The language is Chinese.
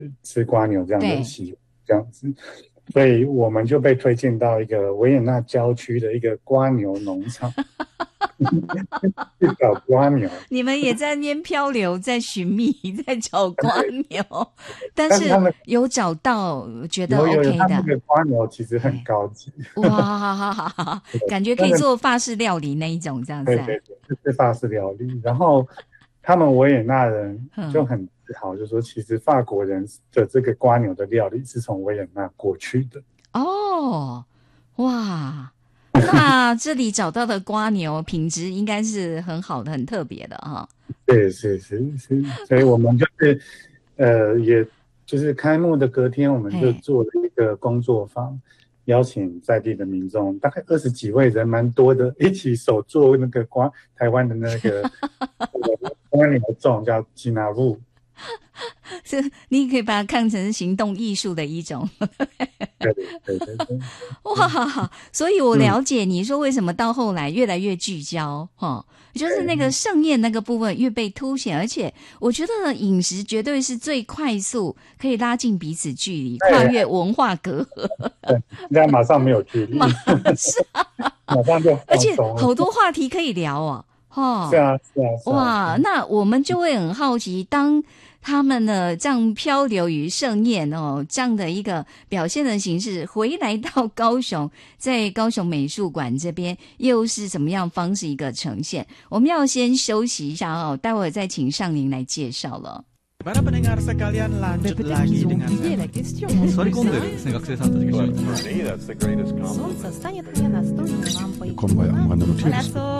吃瓜牛这样的对， 习惯，这样子，所以我们就被推荐到一个维也纳郊区的一个瓜牛农场去找瓜牛。 你们也在那边漂流，在寻觅，在找瓜对， 牛，但是但是他们有找到，觉得有， OK 他那的。 个瓜牛其实很哎， 高级。 哇，哈哈哈哈，感觉可那个以做法式料理那一种，这样子啊。 对对对，就是法式料理。然后他们维也纳人就嗯， 很自豪，就说其实法国人的这个瓜牛的料理是从维也纳过去的。 哦，哇，那这里找到的瓜牛品质应该是很好的，很特别的哈。 对，是，所以我们就是也就是开幕的隔天，我们就嘿， 做了一个工作坊，邀请在地的民众，大概20几位人，蛮多的，一起手做那个台湾的那个瓜牛粽，叫吉拿布。 这你也可以把它看成行动艺术的一种。 对对对对， 哇，所以我嗯， 了解你说为什么到后来越来越聚焦哈，就是那个对盛宴那个部分越被凸显，而且我觉得饮食绝对是最快速可以拉近彼此距离，跨越对文化隔阂。 对，现在马上没有距马离， 上， 马上就而且放松了。 好多话题可以聊哦， 是哈， 啊是啊是啊是哇， 啊， 那我们就会很好奇，当他们呢这样漂流于盛宴哦，这样的一个表现的形式，回来到高雄，在高雄美术馆这边又是怎么样方式一个呈现？我们要先休息一下哦，待会儿再请尚宁来介绍了。 Para pendengar sekalian, lanjut lagi dengan la question. 座り込んでるですね、学生さんたちが一緒に。 Солнце станет мне настольной лампой. Comme voyant, moi, dans notre